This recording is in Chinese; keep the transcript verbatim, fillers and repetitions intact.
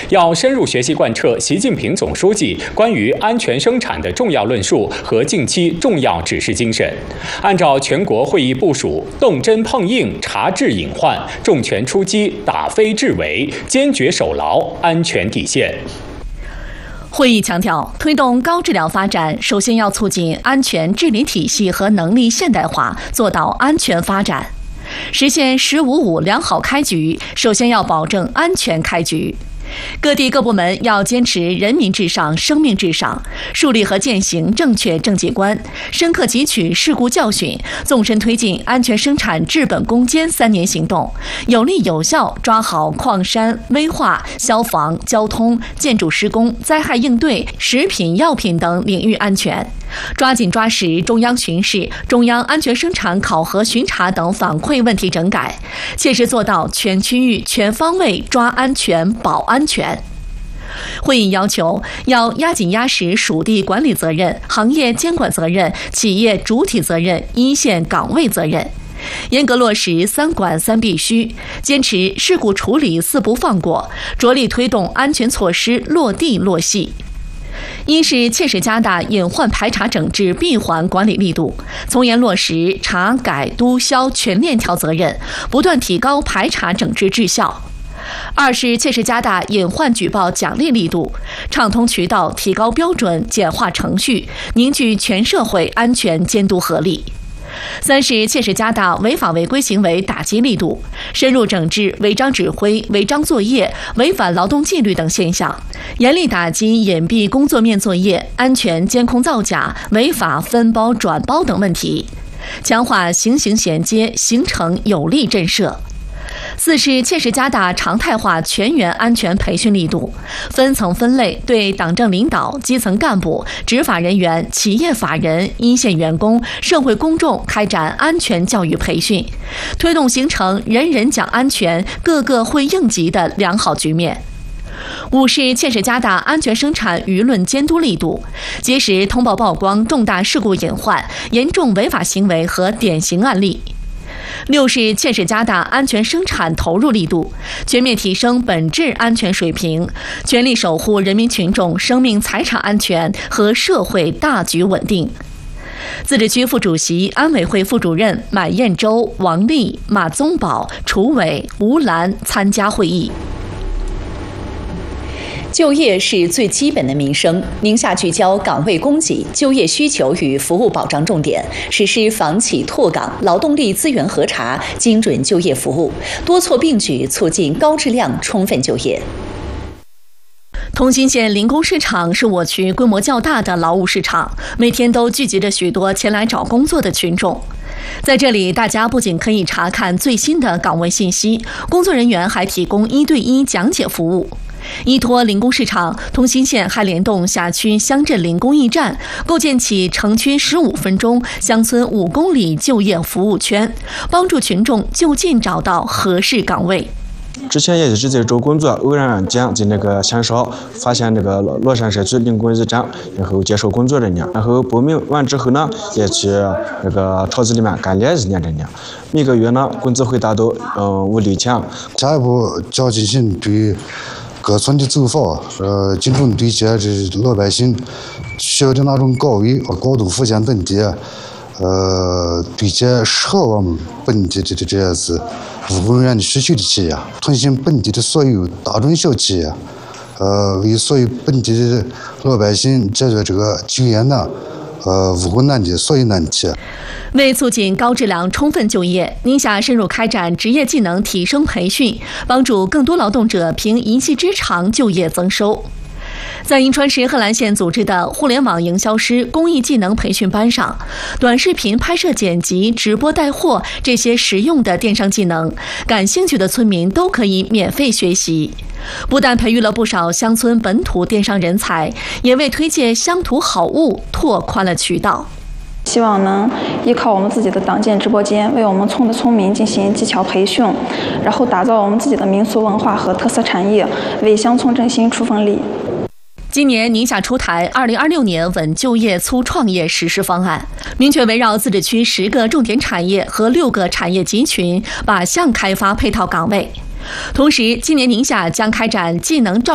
要深入学习贯彻习近平总书记关于安全生产的重要论述和近期重要指示精神，按照全国会议部署，动真碰硬，查治隐患，重拳出击，打非制伪，坚决守牢安全底线。 会议强调，推动高质量发展，首先要促进安全治理体系和能力现代化，做到安全发展。实现“十五五”良好开局，首先要保证安全开局。各地各部门要坚持人民至上、生命至上，树立和践行正确政绩观，深刻汲取事故教训，纵深推进安全生产治本攻坚三年行动，有力有效抓好矿山、危化、消防、交通、建筑施工、灾害应对、食品药品等领域安全，抓紧抓实中央巡视、中央安全生产考核巡查等反馈问题整改，切实做到全区域全方位抓安全保安全。会议要求，要压紧压实属地管理责任、行业监管责任、企业主体责任、一线岗位责任，严格落实三管三必须，坚持事故处理四不放过，着力推动安全措施落地落细。一是切实加大隐患排查整治闭环管理力度，从严落实查改督销全链条责任，不断提高排查整治质效。二是切实加大隐患举报奖励力度，畅通渠道，提高标准，简化程序，凝聚全社会安全监督合力。三是切实加大违法违规行为打击力度，深入整治违章指挥、违章作业、违反劳动纪律等现象，严厉打击隐蔽工作面作业、安全监控造假、违法分包转包等问题，强化形形衔接，形成有力震慑。四是切实加大常态化全员安全培训力度，分层分类对党政领导、基层干部、执法人员、企业法人、一线员工、社会公众开展安全教育培训，推动形成人人讲安全、个个会应急的良好局面。五是切实加大安全生产舆论监督力度，及时通报曝光重大事故隐患、严重违法行为和典型案例。六是切实加大安全生产投入力度，全面提升本质安全水平，全力守护人民群众生命财产安全和社会大局稳定。自治区副主席、安委会副主任马彦洲、王丽、马宗宝、楚伟、吴兰参加会议。 就业是最基本的民生，宁夏聚焦岗位供给、就业需求与服务保障重点，实施房企拓岗、劳动力资源核查、精准就业服务，多措并举，促进高质量充分就业。 通心县临工市场是我区规模较大的劳务市场，每天都聚集着许多前来找工作的群众。在这里，大家不仅可以查看最新的岗位信息，工作人员还提供一对一讲解服务。依托临工市场，通心县还联动辖区乡镇临工驿站，构建起城区十五分钟、乡村五公里就业服务圈，帮助群众就近找到合适岗位。 之前也是在找工作，偶然间在那个线上发现那个乐山社区临工驿站，然后接受工作人员，然后报名完之后呢，也去那个厂子里面干了一年整年，每个月呢工资会达到嗯五六千。 下一步就要进行对各村的走访，呃，精准对接这老百姓需要的那种岗位、高度福建等地，呃，对接适合我们本地的这样子务工人员的需求的企业，通信本地的所有大中小企业，呃，为所有本地的老百姓解决这个就业难、呃务工难的所有难题。 为促进高质量充分就业，宁夏深入开展职业技能提升培训，帮助更多劳动者凭一技之长就业增收。在银川市贺兰县组织的互联网营销师公益技能培训班上，短视频拍摄剪辑、直播带货这些实用的电商技能，感兴趣的村民都可以免费学习。不但培育了不少乡村本土电商人才，也为推介乡土好物拓宽了渠道。 希望能依靠我们自己的党建直播间，为我们村的村民进行技巧培训，然后打造我们自己的民俗文化和特色产业，为乡村振兴出份力。 今年宁夏出台二零二六年稳就业促创业实施方案，明确围绕自治区十个重点产业和六个产业集群，靶向开发配套岗位。同时，今年宁夏将开展技能招